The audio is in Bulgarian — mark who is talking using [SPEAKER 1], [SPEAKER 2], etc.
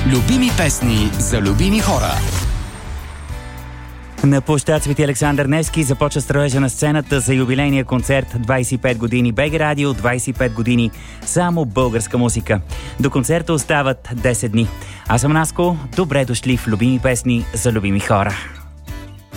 [SPEAKER 1] Любими песни за любими хора.
[SPEAKER 2] На площад Свети Александър Невски започва строежа на сцената за юбилейния концерт 25 години БГ Радио, 25 години само българска музика. До концерта остават 10 дни. Аз съм Наско, добре дошли в Любими песни за любими хора.